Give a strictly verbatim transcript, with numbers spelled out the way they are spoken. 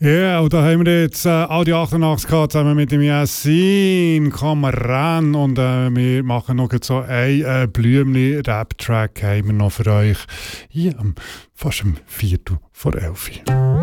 Ja, und da haben wir jetzt äh, Audio achtundachtzig gehabt, zusammen mit dem Yassin Kamran und äh, wir machen noch so ein äh, Blümli-Rap-Track haben wir noch für euch hier am fast am Viertel vor elf.